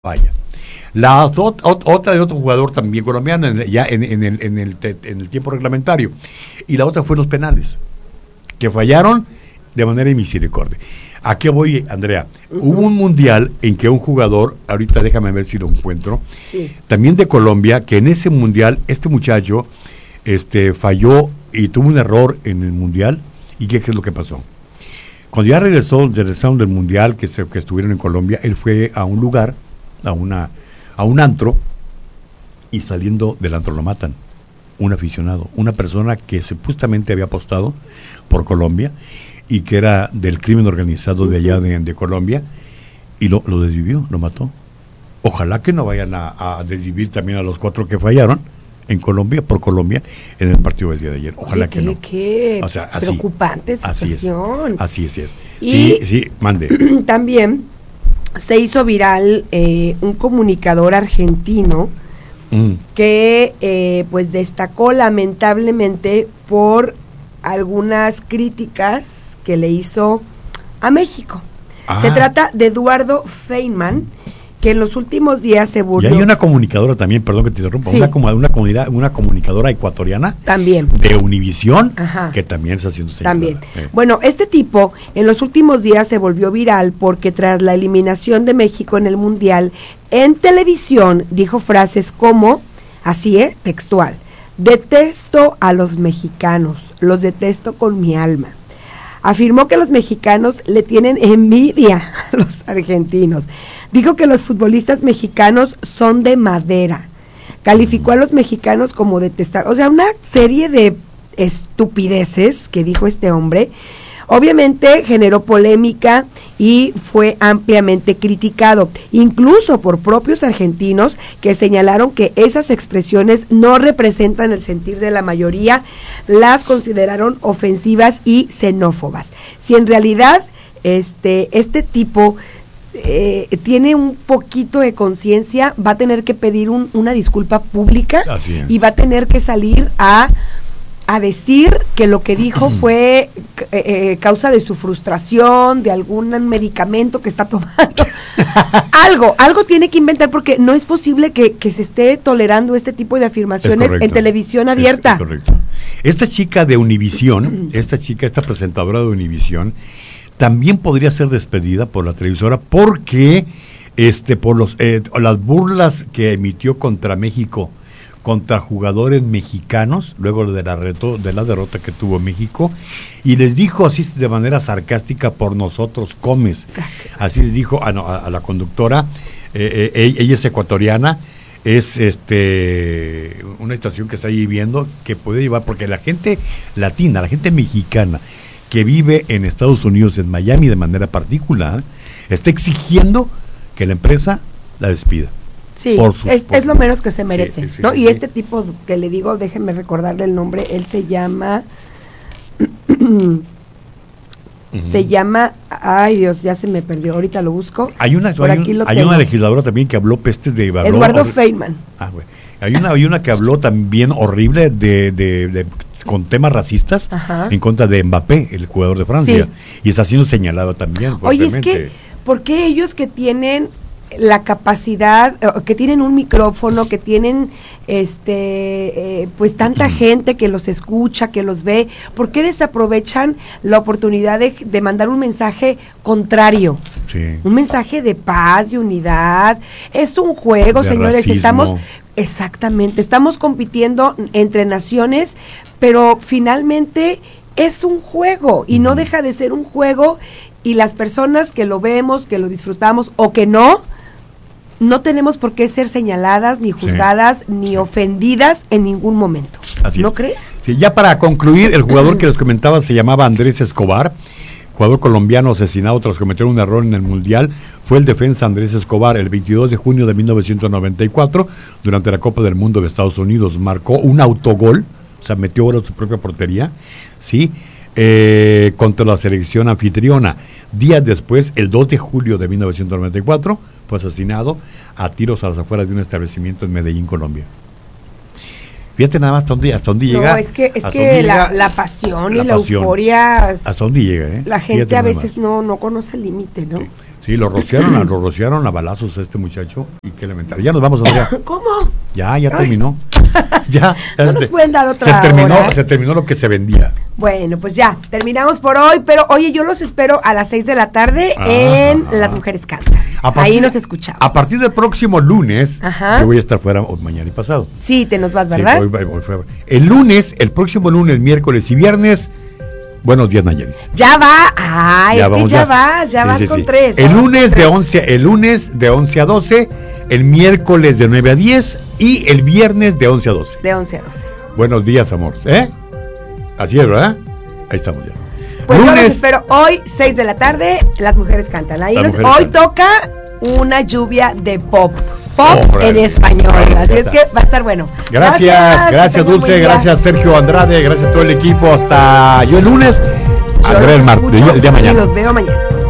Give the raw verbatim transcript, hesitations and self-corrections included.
Vaya. La ot- ot- otra de otro jugador también colombiano, en, ya en, en, el, en, el te- en el tiempo reglamentario. Y la otra fue los penales, que fallaron de manera inmisericordia. ¿A qué voy, Andrea? Uh-huh. Hubo un mundial en que un jugador, ahorita déjame ver si lo encuentro, sí. también de Colombia, que en ese mundial, este muchacho este, falló y tuvo un error en el mundial. ¿Y qué, qué es lo que pasó? Cuando ya regresó, regresaron del mundial, que, se, que estuvieron en Colombia, él fue a un lugar, a una a un antro, y saliendo del antro lo matan. Un aficionado, una persona que supuestamente había apostado por Colombia y que era del crimen organizado de allá de, de Colombia, y lo, lo desvivió, lo mató. Ojalá que no vayan a, a desvivir también a los cuatro que fallaron en Colombia, por Colombia, en el partido del día de ayer. Ojalá Oye, que qué, no. Qué o sea, así, preocupante situación. Así es, así es. Y sí, sí, mande. También se hizo viral eh, un comunicador argentino mm. que eh, pues destacó lamentablemente por algunas críticas que le hizo a México. Ah. Se trata de Eduardo Feynman, que en los últimos días se burló. Y hay una comunicadora también, perdón que te interrumpa, sí. una, una, comunidad, una comunicadora ecuatoriana también de Univisión, Ajá. que también está haciendo señalada. También. Eh. Bueno, este tipo en los últimos días se volvió viral porque tras la eliminación de México en el Mundial, en televisión dijo frases como, así es, textual: detesto a los mexicanos, los detesto con mi alma. Afirmó que los mexicanos le tienen envidia a los argentinos. Dijo que los futbolistas mexicanos son de madera. Calificó a los mexicanos como detestables. O sea, una serie de estupideces que dijo este hombre. Obviamente generó polémica y fue ampliamente criticado, incluso por propios argentinos que señalaron que esas expresiones no representan el sentir de la mayoría, las consideraron ofensivas y xenófobas. Si en realidad este, este tipo eh, tiene un poquito de conciencia, va a tener que pedir un, una disculpa pública y va a tener que salir a... a decir que lo que dijo fue eh, eh, causa de su frustración, de algún medicamento que está tomando. algo, algo tiene que inventar, porque no es posible que, que se esté tolerando este tipo de afirmaciones en televisión abierta. Es, es correcto. Esta chica de Univisión, esta chica, esta presentadora de Univisión, también podría ser despedida por la televisora porque este por los eh, las burlas que emitió contra México, contra jugadores mexicanos, luego de la, reto, de la derrota que tuvo México, y les dijo así de manera sarcástica: por nosotros comes. Así le dijo a, no, a, a la conductora, eh, eh, ella es ecuatoriana, es este una situación que está viviendo, que puede llevar, porque la gente latina, la gente mexicana que vive en Estados Unidos, en Miami de manera particular, está exigiendo que la empresa la despida. Sí, es, es lo menos que se merece, sí, sí, ¿no? Sí, y sí. Este tipo que le digo, déjenme recordarle el nombre, él se llama, uh-huh. se llama, ay Dios, ya se me perdió, ahorita lo busco. Hay una, por hay, aquí un, lo hay tengo. Una legisladora también que habló peste de... Habló, Eduardo Feynman. Ah, bueno. Hay una, hay una que habló también horrible de... de, de con temas racistas, ajá, en contra de Mbappé, el jugador de Francia, sí. Y está siendo señalado también. Oye, es que, ¿por qué ellos que tienen la capacidad, que tienen un micrófono, que tienen este eh, pues tanta uh-huh. gente que los escucha, que los ve, ¿por qué desaprovechan la oportunidad de, de mandar un mensaje contrario? Sí. Un mensaje de paz, de unidad. Es un juego, de señores, racismo. Estamos exactamente, estamos compitiendo entre naciones, pero finalmente es un juego y uh-huh. no deja de ser un juego, y las personas que lo vemos, que lo disfrutamos o que no, no tenemos por qué ser señaladas, ni juzgadas, sí. ni sí. ofendidas en ningún momento. Así ¿No es. crees? Sí, ya para concluir, el jugador que les comentaba se llamaba Andrés Escobar, jugador colombiano asesinado tras cometer un error en el Mundial. Fue el defensa Andrés Escobar. El veintidós de junio de mil novecientos noventa y cuatro, durante la Copa del Mundo de Estados Unidos, marcó un autogol, o sea, metió gol a su propia portería, ¿sí?, Eh, contra la selección anfitriona. Días después, el dos de julio de mil novecientos noventa y cuatro, fue asesinado a tiros a las afueras de un establecimiento en Medellín, Colombia. Fíjate nada más hasta dónde, hasta dónde no, llega. No, es que, es que la, llega, la pasión la y la pasión, euforia. ¿hasta dónde llega? Eh? La gente a veces no, no conoce el límite, ¿no? Sí. Sí, lo rociaron, a, lo rociaron a balazos a este muchacho y qué lamentable. Ya nos vamos, Andrea. ¿Cómo? Ya, ya terminó. Ya, no este, nos pueden dar otra se terminó, hora. se terminó lo que se vendía. Bueno, pues ya, terminamos por hoy, pero oye, yo los espero a las seis de la tarde Ah, en ah, Las Mujeres Cantan. A partir Ahí de- nos escuchamos. A partir del próximo lunes, Ajá. yo voy a estar fuera o mañana y pasado. Sí, te nos vas, Sí, ¿verdad? voy- voy- voy fuera. El lunes, el próximo lunes, miércoles y viernes, buenos días, Nayeli. Ya va, ah, es que vamos, ya vas, ya Sí, vas sí, con sí. tres. ya El vas lunes con de tres. once, el lunes de once a doce, el miércoles de nueve a diez y el viernes de once a doce. De once a doce. Buenos días, amor. ¿Eh? Así es, ¿verdad? Ahí estamos ya. Pues yo los lunes, espero hoy, seis de la tarde, Las Mujeres Cantan. Ahí Las nos- Mujeres hoy Cantan. toca una lluvia de pop. Pop Órale. en español. Bueno, Así ya es está. que va a estar bueno. Gracias, que gracias, tengan buen Dulce, día. gracias Sergio Andrade, gracias a todo el equipo. Hasta yo el lunes, Yo Andrea el los martes, escucho el día de y mañana. los veo mañana.